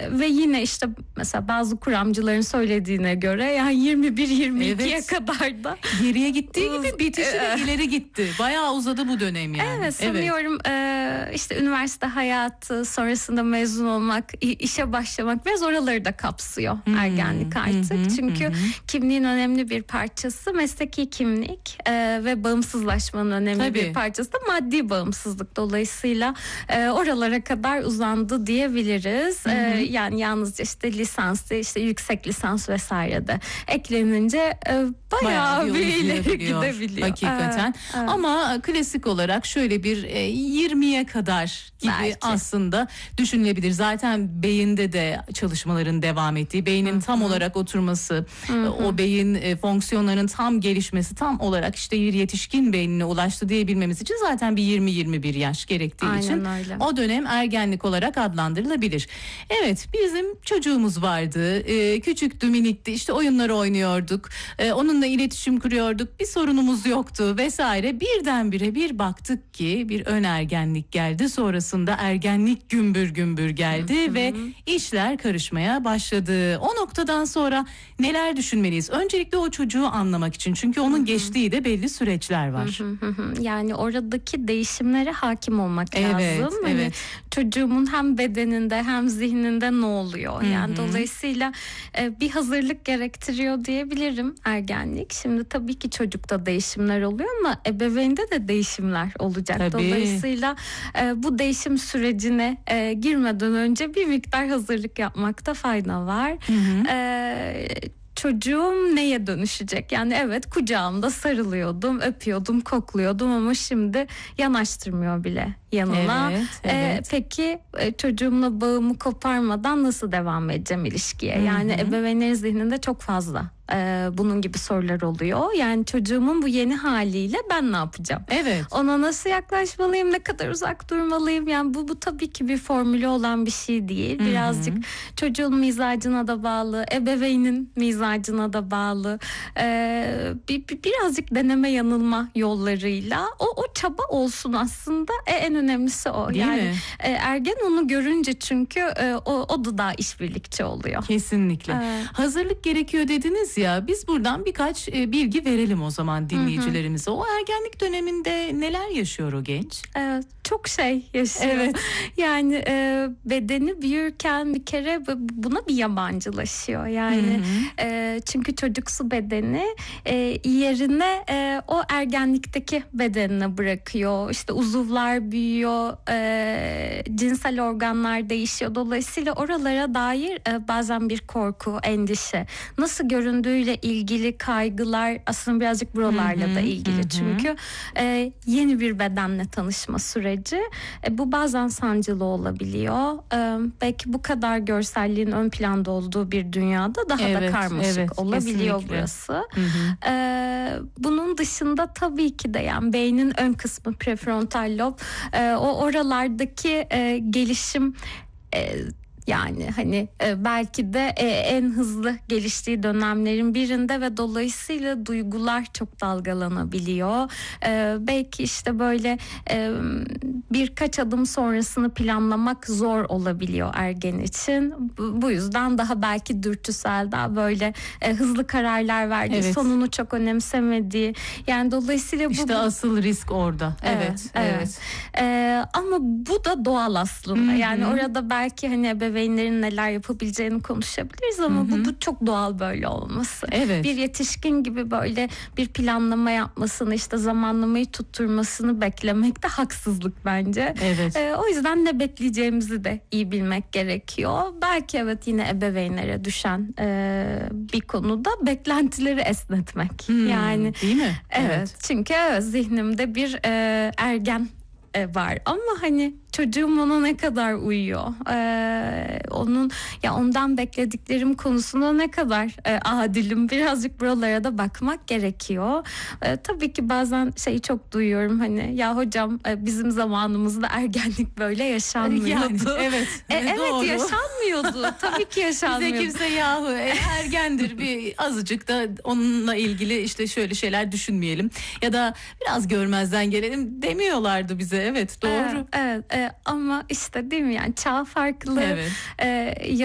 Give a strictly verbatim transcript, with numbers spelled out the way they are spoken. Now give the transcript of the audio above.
ve yine işte mesela bazı kuramcıların söylediğine göre yani yirmi bir yirmi ikiye Evet. kadar da geriye gittiği gibi bitişi de ileri gitti. Bayağı uzadı bu dönem yani. Evet, sanıyorum evet. işte üniversite hayatı, sonrasında mezun olmak, işe başlamak biraz oraları da kapsıyor hmm, ergenlik artık. Hmm, Çünkü hmm. kimliğin önemli bir parçası mesleki kimlik e, ve bağımsızlaşmanın önemli Tabii. bir parçası da maddi bağımsızlık. Dolayısıyla e, oralara kadar uzandı diyebiliriz. Hmm. E, yani yalnızca işte lisans, işte yüksek lisans vesaire de eklenince e, bayağı, bayağı bir ileri gidebiliyor. Hakikaten. Evet, evet. Ama klasik olarak şöyle bir e, yirmiye kadar gibi Belki. aslında düşünülebilir. Zaten beyinde de çalışmaların devam ettiği, beynin Hı-hı. tam olarak oturması, Hı-hı. o beyin e, fonksiyonlarının tam gelişmesi, tam olarak işte bir yetişkin beynine ulaştı diyebilmemiz için zaten bir yirmi yirmi bir yaş gerektiği Aynen için öyle. o dönem ergenlik olarak adlandırılabilir. Evet, bizim çocuğumuz vardı. E, küçüktü, minikti. İşte oyunları oynuyorduk. E, onunla iletişim kuruyorduk. Bir sorunumuz yoktu vesaire. Birdenbire bir baktık ki bir ön ergenlik geldi. Sonrasında ergenlik gümbür gümbür geldi hı hı. ve işler karışmaya başladı. O noktadan sonra neler düşünmeliyiz? Öncelikle o çocuğu anlamak için. Çünkü onun hı hı. geçtiği de belli süreçler var. Hı hı hı. Yani oradaki değişimlere hakim olmak evet, lazım. Hani evet. çocuğumun hem bedeninde hem zihninde ne oluyor? Hı hı. Yani dolayısıyla e, bir hazırlık gerektiriyor diyebilirim ergenlik. Şimdi tabii ki çocukta değişimler oluyor ama ebeveynde de değişimler olacak. Tabii. Dolayısıyla e, bu değişim sürecine e, girmeden önce bir miktar hazırlık yapmakta fayda var. Hı hı. E, çocuğum neye dönüşecek? Yani evet, kucağımda sarılıyordum, öpüyordum, kokluyordum ama şimdi yanaştırmıyor bile yanına. Evet, evet. Ee, peki çocuğumla bağımı koparmadan nasıl devam edeceğim ilişkiye? Hı hı. Yani ebeveynlerin zihninde çok fazla Ee, bunun gibi sorular oluyor. Yani çocuğumun bu yeni haliyle ben ne yapacağım? Evet. Ona nasıl yaklaşmalıyım? Ne kadar uzak durmalıyım? Yani bu bu tabii ki bir formülü olan bir şey değil. Birazcık Hı-hı. çocuğun mizacına da bağlı, ebeveynin mizacına da bağlı. Ee, bir, bir, birazcık deneme yanılma yollarıyla o o çaba olsun aslında. E, en önemlisi o. Değil yani mi? E, ergen onu görünce çünkü e, o o da daha işbirlikçi oluyor. Kesinlikle. Ee, Hazırlık gerekiyor dediniz ya, biz buradan birkaç e, bilgi verelim o zaman dinleyicilerimize. Hı hı. O ergenlik döneminde neler yaşıyor o genç? Evet, çok şey yaşıyor. Evet. Yani e, bedeni büyürken bir kere buna bir yabancılaşıyor. Yani e, çünkü çocuksu bedeni e, yerine e, o ergenlikteki bedenine bırakıyor. İşte uzuvlar büyüyor, e, cinsel organlar değişiyor. Dolayısıyla oralara dair e, bazen bir korku, endişe, nasıl göründüğüyle ilgili kaygılar aslında birazcık buralarla hı hı, da ilgili. Hı. Çünkü e, yeni bir bedenle tanışma süreci. E, bu bazen sancılı olabiliyor. E, belki bu kadar görselliğin ön planda olduğu bir dünyada daha evet, da karmaşık evet, olabiliyor kesinlikle. Burası. Hı hı. E, bunun dışında tabii ki de yani beynin ön kısmı, prefrontal lob, e, o oralardaki e, gelişim e, yani hani e, belki de e, en hızlı geliştiği dönemlerin birinde ve dolayısıyla duygular çok dalgalanabiliyor. E, belki işte böyle e, birkaç adım sonrasını planlamak zor olabiliyor ergen için. Bu, bu yüzden daha belki dürtüsel, daha böyle e, hızlı kararlar verdiği, evet. sonunu çok önemsemediği. Yani dolayısıyla bu işte bu, asıl risk orada. Evet, evet. evet. E, ama bu da doğal aslında. Hı-hı. Yani orada belki hani ebeveyn ebeveynlerin neler yapabileceğini konuşabiliriz ama hı hı. bu, bu çok doğal böyle olması. Evet. Bir yetişkin gibi böyle bir planlama yapmasını, işte zamanlamayı tutturmasını beklemek de haksızlık bence. Evet. Ee, o yüzden ne bekleyeceğimizi de iyi bilmek gerekiyor. Belki evet, yine ebeveynlere düşen e, bir konuda beklentileri esnetmek. Hmm, yani değil mi? Evet. evet. Çünkü evet, zihnimde bir e, ergen var ama hani çocuğum ona ne kadar uyuyor, ee, onun ya ondan beklediklerim konusunda ne kadar e, adilim, birazcık buralara da bakmak gerekiyor. E, tabii ki bazen şeyi çok duyuyorum, hani ya hocam e, bizim zamanımızda ergenlik böyle yaşanmıyordu. Yani, evet, e, evet doğru. yaşanmıyordu. Tabii ki yaşanmıyordu. Bize kimse yahu e, ergendir bir azıcık da onunla ilgili işte şöyle şeyler düşünmeyelim ya da biraz görmezden gelelim demiyorlardı bize. Evet, doğru. Evet, evet e, ama işte değil mi, yani çağ farklı. Evet. E,